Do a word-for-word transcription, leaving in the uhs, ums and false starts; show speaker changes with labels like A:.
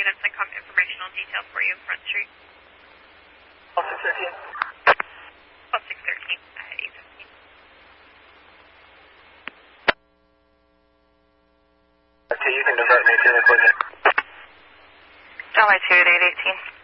A: minutes and come informational detail for you in Front Street.
B: Plus six thirteen.
A: Plus six thirteen at eight fifteen.
B: Okay, you can divert me to the equipment.
C: Runway two at eight eighteen.